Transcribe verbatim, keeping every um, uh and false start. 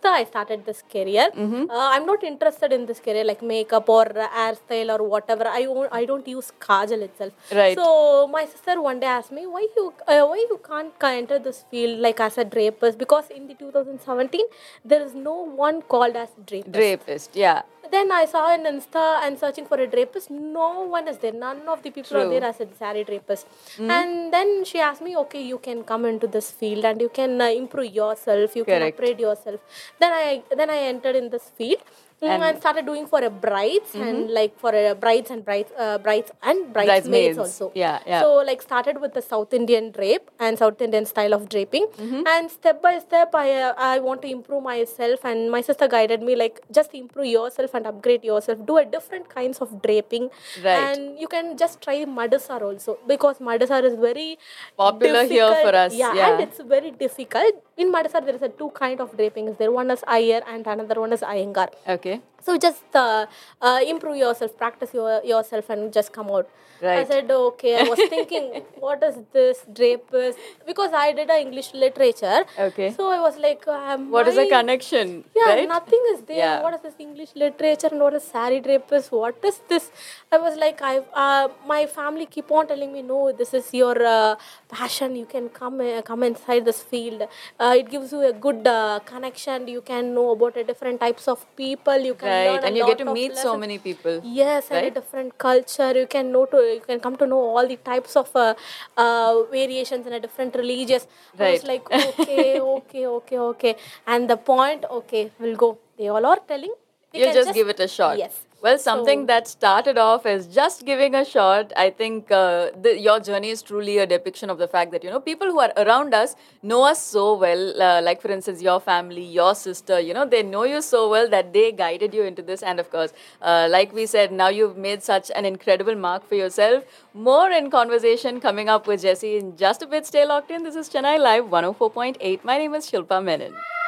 sixth, I started this career. Mm-hmm. Uh, I'm not interested in this career like makeup or uh, hairstyle or whatever. I won't, I don't use kajal itself. Right. So my sister one day asked me why you uh, why you can't ca- enter this field like as a drapist, because in the two thousand seventeen there is no one called as drapist. Drapist, yeah. Then I saw in Insta and searching for a drapist. No one is there. None of the people are True. there as a saree drapist. And then she asked me, okay, you can come into this field and you can uh, improve yourself. You can Correct. upgrade yourself. Then I then I entered in this field. mm, And- And, started doing for a brides and like for a brides and brides, uh, brides and bridesmaids Bridesmaids. also. Yeah, yeah. So like started with the South Indian drape and South Indian style of draping, and step by step I uh, I want to improve myself, and my sister guided me like just improve yourself and upgrade yourself. Do a different kinds of draping, Right. and you can just try Madasar also, because Madasar is very Popular here difficult. for us, yeah. And it's very difficult. In Madasar there is a two kind of drapings. There one is Iyer and another one is Iyengar. Okay. So just uh, uh, improve yourself, practice your, yourself, and just come out. I Right. said, okay. I was thinking, what is this drapers? Because I did a English literature. Okay. So I was like, um, What is the connection? Yeah, right? nothing is there. Yeah. What is this English literature and what is sari drapers? What is this? I was like, I uh, my family keep on telling me, no, this is your uh, passion. You can come uh, come inside this field. Uh, it gives you a good uh, connection. You can know about a different types of people. You can Right. learn a And you lot get to of meet so lessons. many people. Yes, and a Right? different culture. You can know to you can come to know all the types of uh, uh, variations in a different religious. I Right. was like, okay, okay, okay, okay. And the point, okay, we'll go. They all are telling. we You can just, give it a shot. Yes. Well, something So- that started off as just giving a shot, I think uh, the, your journey is truly a depiction of the fact that, you know, people who are around us know us so well. Uh, like, for instance, your family, your sister, you know, they know you so well that they guided you into this. And of course, uh, like we said, now you've made such an incredible mark for yourself. More in conversation coming up with Jessie in just a bit. Stay locked in. This is Chennai Live one oh four point eight. My name is Shilpa Menon.